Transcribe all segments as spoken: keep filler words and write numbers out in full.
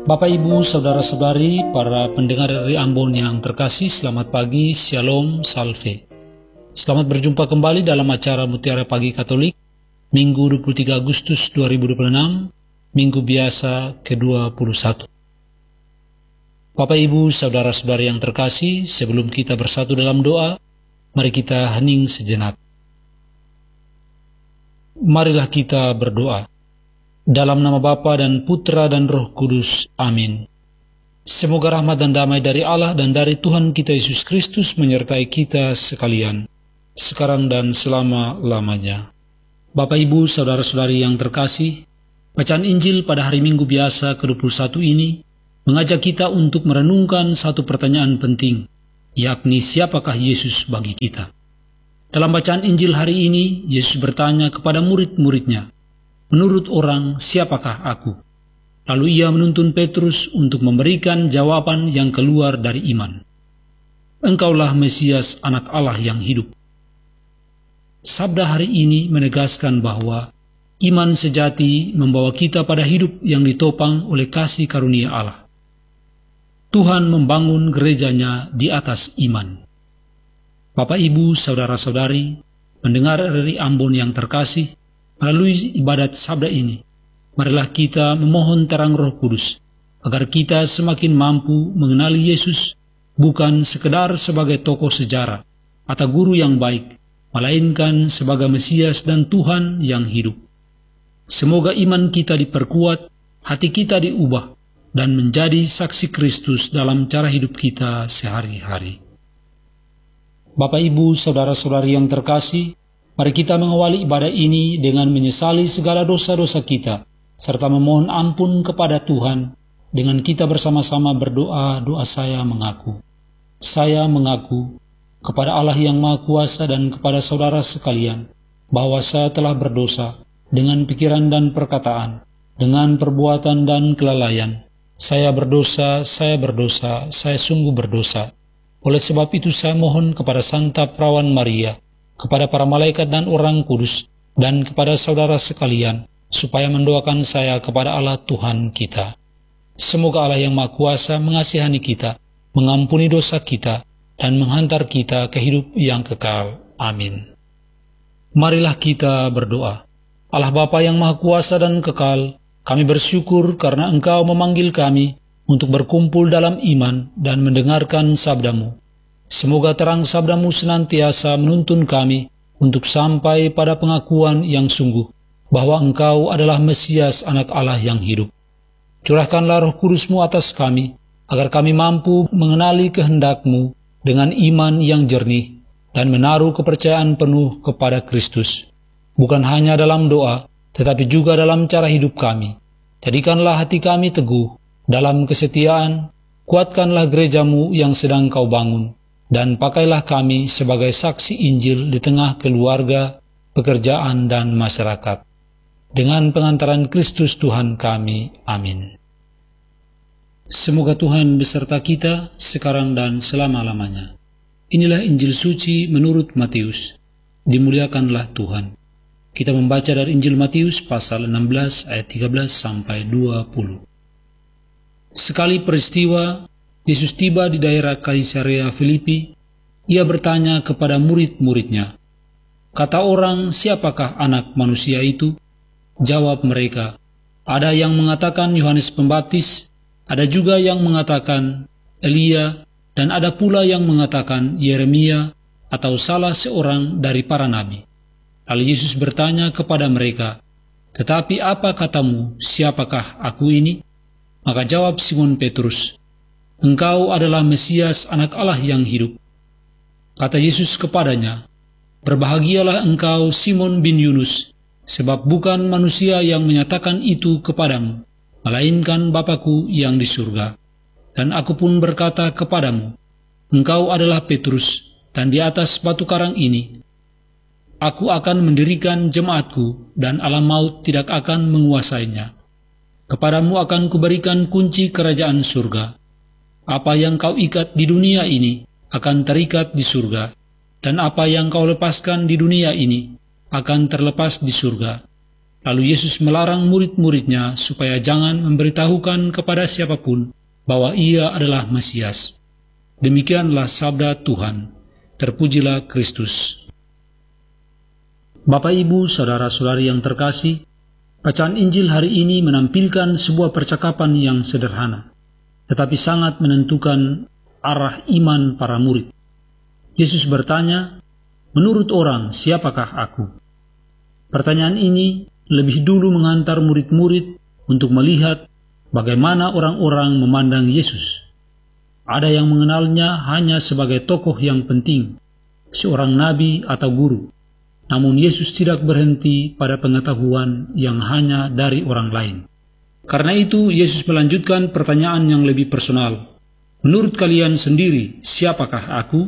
Bapak, Ibu, Saudara-saudari, para pendengar dari Ambon yang terkasih, selamat pagi, Shalom, Salve. Selamat berjumpa kembali dalam acara Mutiara Pagi Katolik, Minggu dua puluh tiga Agustus dua ribu dua puluh enam, Minggu biasa ke dua puluh satu. Bapak, Ibu, Saudara-saudari yang terkasih, sebelum kita bersatu dalam doa, mari kita hening sejenak. Marilah kita berdoa. Dalam nama Bapa dan Putra dan Roh Kudus. Amin. Semoga rahmat dan damai dari Allah dan dari Tuhan kita Yesus Kristus menyertai kita sekalian, sekarang dan selama-lamanya. Bapak, Ibu, Saudara-saudari yang terkasih, bacaan Injil pada hari Minggu biasa ke dua puluh satu ini mengajak kita untuk merenungkan satu pertanyaan penting, yakni siapakah Yesus bagi kita. Dalam bacaan Injil hari ini, Yesus bertanya kepada murid-muridnya, "Menurut orang, siapakah aku?" Lalu ia menuntun Petrus untuk memberikan jawaban yang keluar dari iman. "Engkaulah Mesias, Anak Allah yang hidup." Sabda hari ini menegaskan bahwa iman sejati membawa kita pada hidup yang ditopang oleh kasih karunia Allah. Tuhan membangun gerejanya di atas iman. Bapak, Ibu, Saudara-saudari, pendengar dari Ambon yang terkasih, melalui ibadat sabda ini, marilah kita memohon terang Roh Kudus, agar kita semakin mampu mengenali Yesus bukan sekedar sebagai tokoh sejarah atau guru yang baik, melainkan sebagai Mesias dan Tuhan yang hidup. Semoga iman kita diperkuat, hati kita diubah, dan menjadi saksi Kristus dalam cara hidup kita sehari-hari. Bapak, Ibu, Saudara-saudari yang terkasih, mari kita mengawali ibadah ini dengan menyesali segala dosa-dosa kita, serta memohon ampun kepada Tuhan, dengan kita bersama-sama berdoa. Doa saya mengaku. Saya mengaku kepada Allah yang Maha Kuasa dan kepada saudara sekalian, bahwa saya telah berdosa dengan pikiran dan perkataan, dengan perbuatan dan kelalaian. Saya berdosa, saya berdosa, saya sungguh berdosa. Oleh sebab itu saya mohon kepada Santa Perawan Maria, kepada para malaikat dan orang kudus, dan kepada saudara sekalian, supaya mendoakan saya kepada Allah Tuhan kita. Semoga Allah yang Maha Kuasa mengasihani kita, mengampuni dosa kita, dan menghantar kita ke hidup yang kekal. Amin. Marilah kita berdoa. Allah Bapa yang Maha Kuasa dan kekal, kami bersyukur karena Engkau memanggil kami untuk berkumpul dalam iman dan mendengarkan sabda-Mu. Semoga terang sabda-Mu senantiasa menuntun kami untuk sampai pada pengakuan yang sungguh bahwa Engkau adalah Mesias, Anak Allah yang hidup. Curahkanlah Roh Kudus-Mu atas kami, agar kami mampu mengenali kehendak-Mu dengan iman yang jernih dan menaruh kepercayaan penuh kepada Kristus, bukan hanya dalam doa, tetapi juga dalam cara hidup kami. Jadikanlah hati kami teguh dalam kesetiaan, kuatkanlah gereja-Mu yang sedang Kau bangun, dan pakailah kami sebagai saksi Injil di tengah keluarga, pekerjaan, dan masyarakat. Dengan pengantaran Kristus Tuhan kami. Amin. Semoga Tuhan beserta kita sekarang dan selama-lamanya. Inilah Injil suci menurut Matius. Dimuliakanlah Tuhan. Kita membaca dari Injil Matius pasal enam belas ayat tiga belas sampai dua puluh. Sekali peristiwa, Yesus tiba di daerah Kaisarea Filipi. Ia bertanya kepada murid-muridnya, "Kata orang, siapakah Anak Manusia itu?" Jawab mereka, "Ada yang mengatakan Yohanes Pembaptis, ada juga yang mengatakan Elia, dan ada pula yang mengatakan Yeremia atau salah seorang dari para nabi." Lalu Yesus bertanya kepada mereka, "Tetapi apa katamu, siapakah aku ini?" Maka jawab Simon Petrus, "Engkau adalah Mesias, Anak Allah yang hidup." Kata Yesus kepadanya, "Berbahagialah engkau Simon bin Yunus, sebab bukan manusia yang menyatakan itu kepadamu, melainkan Bapa-Ku yang di surga. Dan aku pun berkata kepadamu, engkau adalah Petrus, dan di atas batu karang ini aku akan mendirikan jemaat-Ku, dan alam maut tidak akan menguasainya. Kepadamu akan kuberikan kunci kerajaan surga. Apa yang kau ikat di dunia ini akan terikat di surga, dan apa yang kau lepaskan di dunia ini akan terlepas di surga. Lalu Yesus melarang murid-muridnya supaya jangan memberitahukan kepada siapapun bahwa ia adalah Mesias. Demikianlah sabda Tuhan. Terpujilah Kristus. Bapak, Ibu, saudara-saudari yang terkasih, bacaan Injil hari ini menampilkan sebuah percakapan yang sederhana, tetapi sangat menentukan arah iman para murid. Yesus bertanya, "Menurut orang, siapakah aku?" Pertanyaan ini lebih dulu mengantar murid-murid untuk melihat bagaimana orang-orang memandang Yesus. Ada yang mengenalnya hanya sebagai tokoh yang penting, seorang nabi atau guru. Namun Yesus tidak berhenti pada pengetahuan yang hanya dari orang lain. Karena itu Yesus melanjutkan pertanyaan yang lebih personal. "Menurut kalian sendiri, siapakah aku?"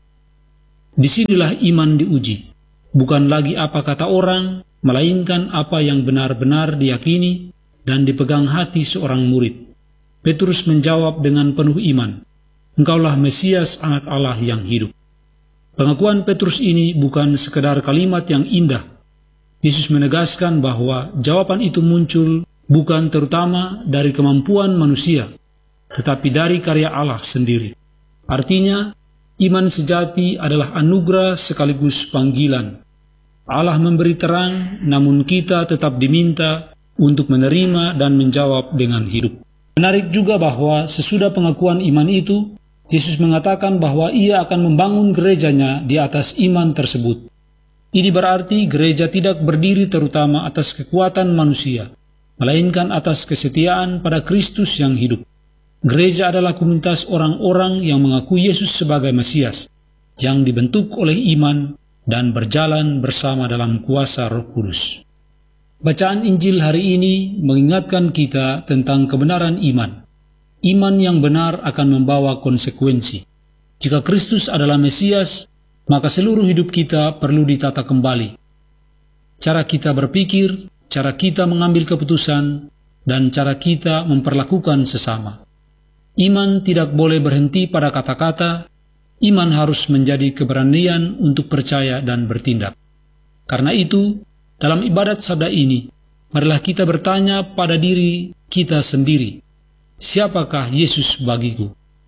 Disinilah iman diuji. Bukan lagi apa kata orang, melainkan apa yang benar-benar diyakini dan dipegang hati seorang murid. Petrus menjawab dengan penuh iman, "Engkaulah Mesias, Anak Allah yang hidup." Pengakuan Petrus ini bukan sekedar kalimat yang indah. Yesus menegaskan bahwa jawaban itu muncul bukan terutama dari kemampuan manusia, tetapi dari karya Allah sendiri. Artinya, iman sejati adalah anugerah sekaligus panggilan. Allah memberi terang, namun kita tetap diminta untuk menerima dan menjawab dengan hidup. Menarik juga bahwa sesudah pengakuan iman itu, Yesus mengatakan bahwa ia akan membangun gerejanya di atas iman tersebut. Ini berarti gereja tidak berdiri terutama atas kekuatan manusia, melainkan atas kesetiaan pada Kristus yang hidup. Gereja adalah komunitas orang-orang yang mengaku Yesus sebagai Mesias, yang dibentuk oleh iman dan berjalan bersama dalam kuasa Roh Kudus. Bacaan Injil hari ini mengingatkan kita tentang kebenaran iman. Iman yang benar akan membawa konsekuensi. Jika Kristus adalah Mesias, maka seluruh hidup kita perlu ditata kembali. Cara kita berpikir, cara kita mengambil keputusan, dan cara kita memperlakukan sesama. Iman tidak boleh berhenti pada kata-kata. Iman harus menjadi keberanian untuk percaya dan bertindak. Karena itu, dalam ibadat sabda ini, marilah kita bertanya pada diri kita sendiri, siapakah Yesus bagiku?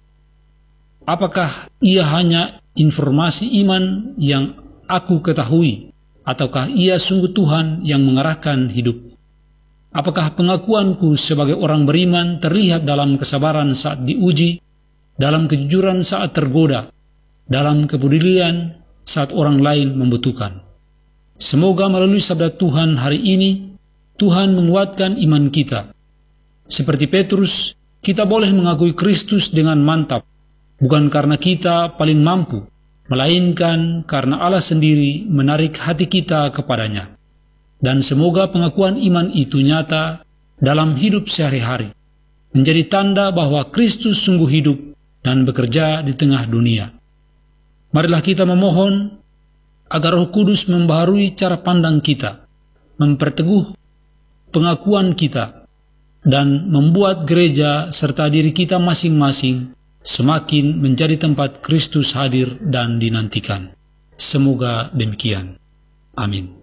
Apakah ia hanya informasi iman yang aku ketahui, ataukah ia sungguh Tuhan yang mengarahkan hidupku? Apakah pengakuanku sebagai orang beriman terlihat dalam kesabaran saat diuji, dalam kejujuran saat tergoda, dalam kepedulian saat orang lain membutuhkan? Semoga melalui sabda Tuhan hari ini, Tuhan menguatkan iman kita. Seperti Petrus, kita boleh mengakui Kristus dengan mantap, bukan karena kita paling mampu, melainkan karena Allah sendiri menarik hati kita kepadanya. Dan semoga pengakuan iman itu nyata dalam hidup sehari-hari, menjadi tanda bahwa Kristus sungguh hidup dan bekerja di tengah dunia. Marilah kita memohon agar Roh Kudus membaharui cara pandang kita, memperteguh pengakuan kita, dan membuat gereja serta diri kita masing-masing semakin menjadi tempat Kristus hadir dan dinantikan. Semoga demikian. Amin.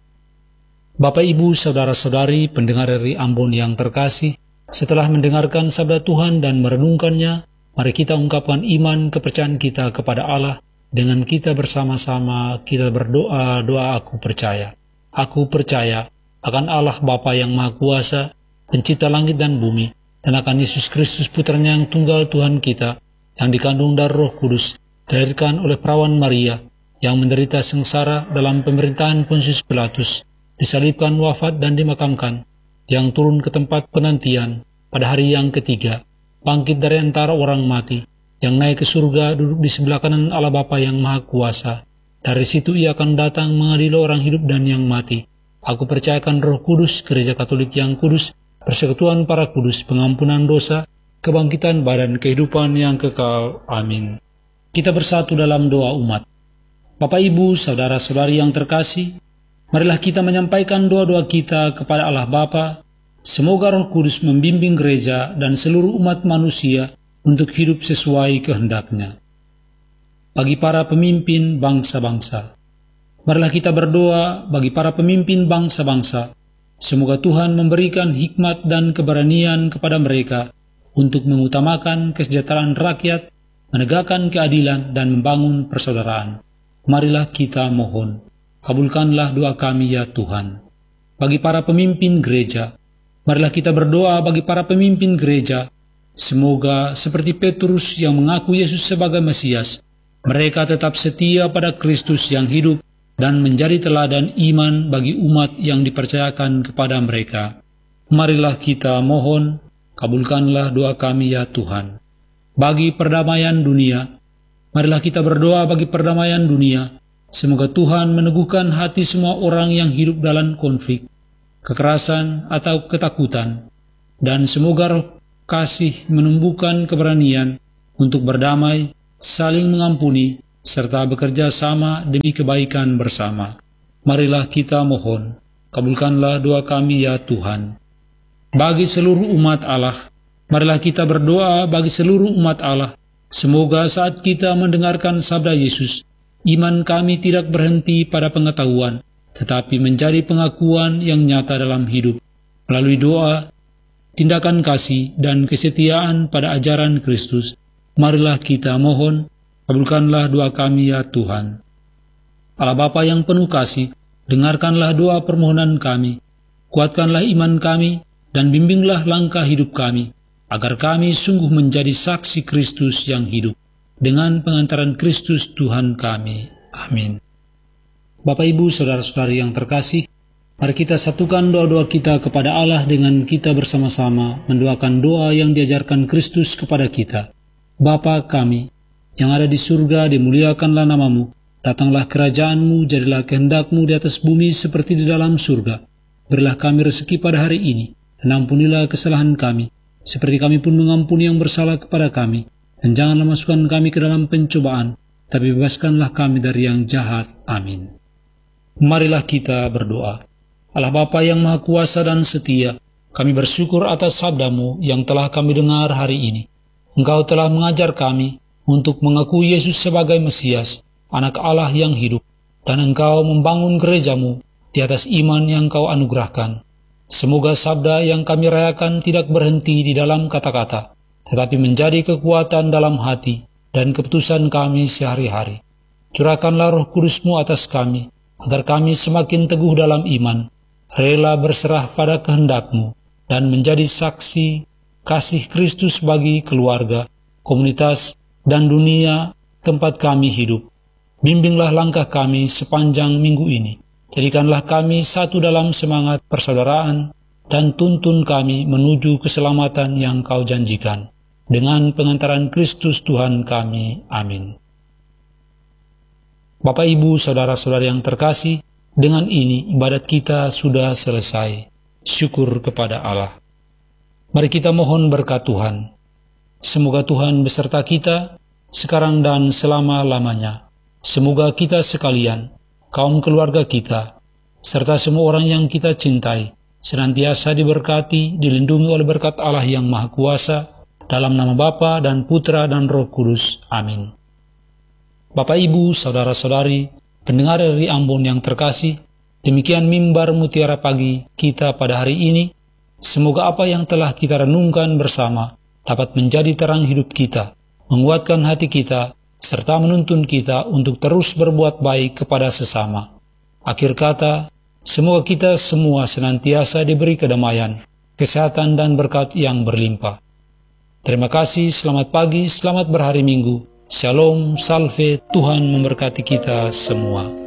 Bapak, Ibu, saudara-saudari pendengar dari Ambon yang terkasih, setelah mendengarkan sabda Tuhan dan merenungkannya, mari kita ungkapkan iman kepercayaan kita kepada Allah. Dengan kita bersama-sama kita berdoa, doa aku percaya. Aku percaya akan Allah Bapa yang Maha Kuasa, pencipta langit dan bumi, dan akan Yesus Kristus putranya yang tunggal Tuhan kita, yang dikandung dari Roh Kudus, dilahirkan oleh perawan Maria, yang menderita sengsara dalam pemerintahan Pontius Pilatus, disalibkan, wafat dan dimakamkan, yang turun ke tempat penantian pada hari yang ketiga, bangkit dari antara orang mati, yang naik ke surga, duduk di sebelah kanan Allah Bapa yang Maha Kuasa. Dari situ ia akan datang mengadili orang hidup dan yang mati. Aku percayakan Roh Kudus, gereja Katolik yang kudus, persekutuan para kudus, pengampunan dosa, kebangkitan badan, kehidupan yang kekal. Amin. Kita bersatu dalam doa umat. Bapak, Ibu, saudara-saudari yang terkasih, marilah kita menyampaikan doa-doa kita kepada Allah Bapa. Semoga Roh Kudus membimbing gereja dan seluruh umat manusia untuk hidup sesuai kehendaknya. Bagi para pemimpin bangsa-bangsa, marilah kita berdoa bagi para pemimpin bangsa-bangsa, Semoga Tuhan memberikan hikmat dan keberanian kepada mereka untuk mengutamakan kesejahteraan rakyat, menegakkan keadilan, dan membangun persaudaraan. Marilah kita mohon, kabulkanlah doa kami ya Tuhan. Bagi para pemimpin gereja, marilah kita berdoa bagi para pemimpin gereja. Semoga seperti Petrus yang mengaku Yesus sebagai Mesias, mereka tetap setia pada Kristus yang hidup dan menjadi teladan iman bagi umat yang dipercayakan kepada mereka. Marilah kita mohon, kabulkanlah doa kami ya Tuhan. Bagi perdamaian dunia, marilah kita berdoa bagi perdamaian dunia. Semoga Tuhan meneguhkan hati semua orang yang hidup dalam konflik, kekerasan, atau ketakutan, dan semoga roh kasih menumbuhkan keberanian untuk berdamai, saling mengampuni, serta bekerja sama demi kebaikan bersama. Marilah kita mohon, kabulkanlah doa kami ya Tuhan. Bagi seluruh umat Allah, marilah kita berdoa bagi seluruh umat Allah. Semoga saat kita mendengarkan sabda Yesus, iman kami tidak berhenti pada pengetahuan, tetapi menjadi pengakuan yang nyata dalam hidup, melalui doa, tindakan kasih, dan kesetiaan pada ajaran Kristus. Marilah kita mohon, kabulkanlah doa kami ya Tuhan. Allah Bapa yang penuh kasih, dengarkanlah doa permohonan kami, kuatkanlah iman kami, dan bimbinglah langkah hidup kami, agar kami sungguh menjadi saksi Kristus yang hidup, dengan pengantaran Kristus Tuhan kami. Amin. Bapak, Ibu, Saudara-saudari yang terkasih, mari kita satukan doa-doa kita kepada Allah dengan kita bersama-sama mendoakan doa yang diajarkan Kristus kepada kita. Bapa kami, yang ada di surga, dimuliakanlah namamu, datanglah kerajaanmu, jadilah kehendakmu di atas bumi seperti di dalam surga. Berilah kami rezeki pada hari ini, dan ampunilah kesalahan kami, seperti kami pun mengampuni yang bersalah kepada kami. Dan janganlah masukkan kami ke dalam pencobaan, tapi bebaskanlah kami dari yang jahat. Amin. Marilah kita berdoa. Allah Bapa yang Maha Kuasa dan Setia, kami bersyukur atas sabdamu yang telah kami dengar hari ini. Engkau telah mengajar kami untuk mengakui Yesus sebagai Mesias, Anak Allah yang hidup, dan Engkau membangun gerejamu di atas iman yang Kau anugerahkan. Semoga sabda yang kami rayakan tidak berhenti di dalam kata-kata, tetapi menjadi kekuatan dalam hati dan keputusan kami sehari-hari. Curahkanlah Roh Kudus-Mu atas kami, agar kami semakin teguh dalam iman, rela berserah pada kehendak-Mu, dan menjadi saksi kasih Kristus bagi keluarga, komunitas, dan dunia tempat kami hidup. Bimbinglah langkah kami sepanjang minggu ini. Jadikanlah kami satu dalam semangat persaudaraan, dan tuntun kami menuju keselamatan yang Kau janjikan. Dengan pengantaran Kristus Tuhan kami. Amin. Bapak, Ibu, Saudara-saudari yang terkasih, dengan ini ibadat kita sudah selesai. Syukur kepada Allah. Mari kita mohon berkat Tuhan. Semoga Tuhan beserta kita, sekarang dan selama-lamanya. Semoga kita sekalian, kaum keluarga kita, serta semua orang yang kita cintai, senantiasa diberkati, dilindungi oleh berkat Allah yang Maha Kuasa, dalam nama Bapa dan Putra dan Roh Kudus. Amin. Bapak, Ibu, Saudara-saudari, pendengar dari Ambon yang terkasih, demikian mimbar Mutiara Pagi kita pada hari ini. Semoga apa yang telah kita renungkan bersama dapat menjadi terang hidup kita, menguatkan hati kita, serta menuntun kita untuk terus berbuat baik kepada sesama. Akhir kata, semoga kita semua senantiasa diberi kedamaian, kesehatan, dan berkat yang berlimpah. Terima kasih, selamat pagi, selamat berhari Minggu. Shalom, salve, Tuhan memberkati kita semua.